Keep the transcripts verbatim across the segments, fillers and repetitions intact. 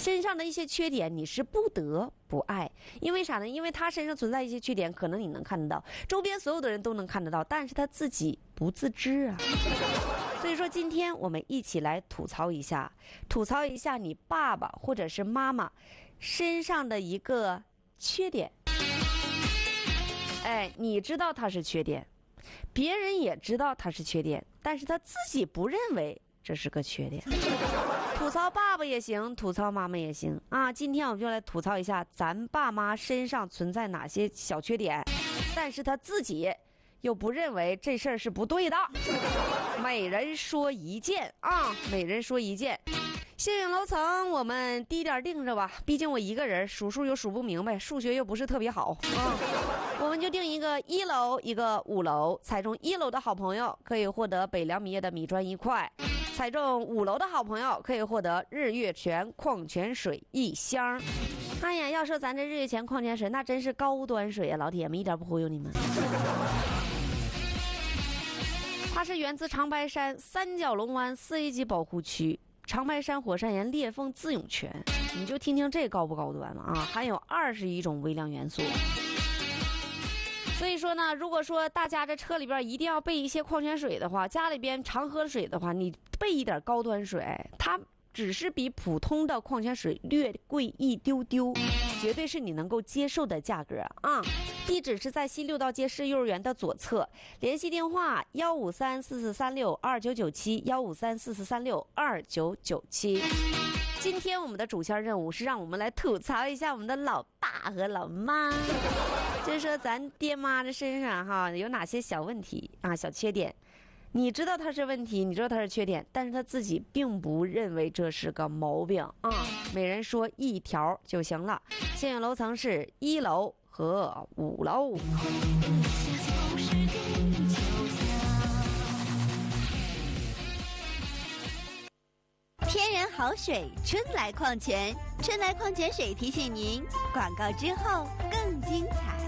身上的一些缺点你是不得不爱，因为啥呢？因为他身上存在一些缺点，可能你能看得到，周边所有的人都能看得到，但是他自己不自知啊。所以说今天我们一起来吐槽一下，吐槽一下你爸爸或者是妈妈身上的一个缺点。哎，你知道他是缺点，别人也知道他是缺点，但是他自己不认为这是个缺点。吐槽爸爸也行，吐槽妈妈也行啊。今天我们就来吐槽一下咱爸妈身上存在哪些小缺点，但是他自己又不认为这事儿是不对的。每人说一件啊，每人说一件。幸运楼层我们低点定着吧，毕竟我一个人数数又数不明白，数学又不是特别好啊。我们就定一个一楼一个五楼，猜中一楼的好朋友可以获得北凉米业的米砖一块，猜中五楼的好朋友可以获得日月泉矿泉水一箱。哎呀，要说咱这日月泉矿泉水那真是高端水啊，老铁们一点不忽悠你们。它是源自长白山三角龙湾四 A 级保护区长白山火山岩裂缝自涌泉，你就听听这高不高端了啊！含有二十一种微量元素。所以说呢，如果说大家这车里边一定要备一些矿泉水的话，家里边常喝水的话，你备一点高端水，它只是比普通的矿泉水略贵一丢丢，绝对是你能够接受的价格啊！地址是在西六道街市幼儿园的左侧，联系电话幺五三四四三六二九九七幺五三四四三六二九九七。今天我们的主线任务是让我们来吐槽一下我们的老爸和老妈，就是说咱爹妈这身上哈有哪些小问题啊、小缺点。你知道他是问题，你知道他是缺点，但是他自己并不认为这是个毛病啊。每人说一条就行了。幸运楼层是一楼和五楼。 天然好水，春来矿泉，春来矿泉水提醒您，广告之后更精彩。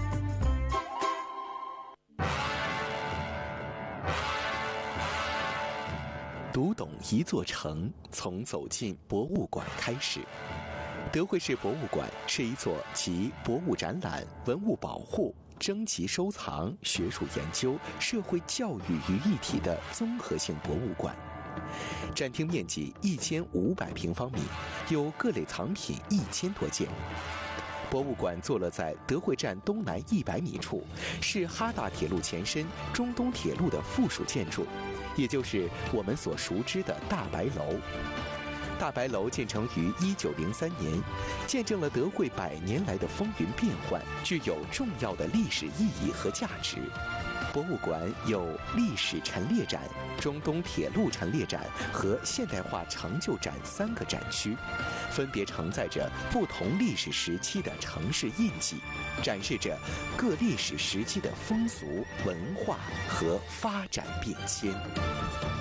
读懂一座城，从走进博物馆开始。德惠市博物馆是一座集博物展览、文物保护、征集收藏、学术研究、社会教育于一体的综合性博物馆。展厅面积一千五百平方米，有各类藏品一千多件。博物馆坐落在德惠站东南一百米处，是哈大铁路前身中东铁路的附属建筑，也就是我们所熟知的大白楼。大白楼建成于一九零三年，见证了德惠百年来的风云变幻，具有重要的历史意义和价值。博物馆有历史陈列展、中东铁路陈列展和现代化长旧展三个展区，分别承载着不同历史时期的城市印记，展示着各历史时期的风俗、文化和发展变迁。